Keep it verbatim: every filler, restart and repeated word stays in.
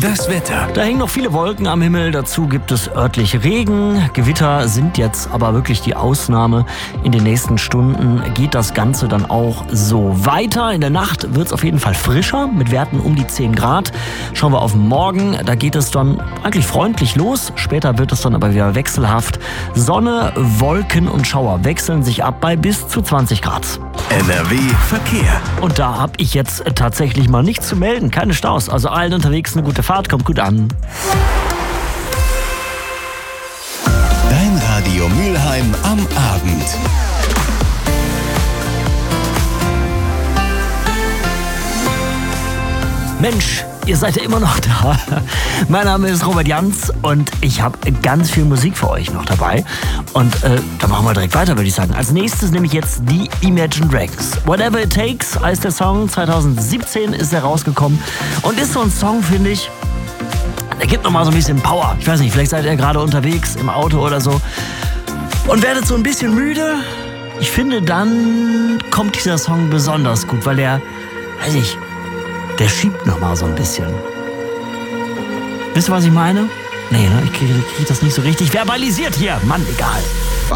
Das Wetter. Da hängen noch viele Wolken am Himmel, dazu gibt es örtlich Regen. Gewitter sind jetzt aber wirklich die Ausnahme. In den nächsten Stunden geht das Ganze dann auch so weiter. In der Nacht wird es auf jeden Fall frischer, mit Werten um die zehn Grad. Schauen wir auf morgen, da geht es dann eigentlich freundlich los. Später wird es dann aber wieder wechselhaft. Sonne, Wolken und Schauer wechseln sich ab bei bis zu zwanzig Grad. N R W Verkehr. Und da habe ich jetzt tatsächlich mal nichts zu melden, keine Staus. Also allen unterwegs eine gute Fahrt, kommt gut an. Dein Radio Mülheim am Abend. Mensch, ihr seid ja immer noch da. Mein Name ist Robert Janz und ich habe ganz viel Musik für euch noch dabei. Und äh, da machen wir direkt weiter, würde ich sagen. Als nächstes nehme ich jetzt die Imagine Dragons. Whatever It Takes heißt der Song. zwanzig siebzehn ist er rausgekommen. Und ist so ein Song, finde ich, der gibt nochmal so ein bisschen Power. Ich weiß nicht, vielleicht seid ihr gerade unterwegs im Auto oder so und werdet so ein bisschen müde. Ich finde, dann kommt dieser Song besonders gut, weil der, weiß ich, der schiebt noch mal so ein bisschen. Wisst ihr, was ich meine? Nee, ne? Ich kriege krieg das nicht so richtig verbalisiert hier. Mann, egal.